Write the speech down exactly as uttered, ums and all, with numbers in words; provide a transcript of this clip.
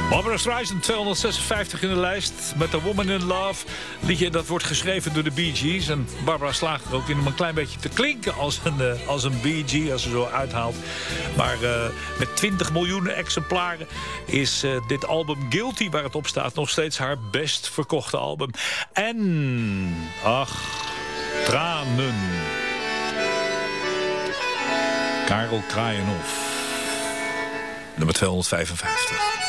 Barbra Streisand, tweehonderdzesenvijftig in de lijst met The Woman in Love. Liedje dat wordt geschreven door de Bee Gees. En Barbara slaagt er ook in om een klein beetje te klinken als een, uh, als een Bee Gee, als ze zo uithaalt. Maar uh, met twintig miljoen exemplaren is uh, dit album Guilty, waar het op staat, nog steeds haar best verkochte album. En, ach, tranen. Karel Kraaienhof. Nummer tweehonderdvijfenvijftig.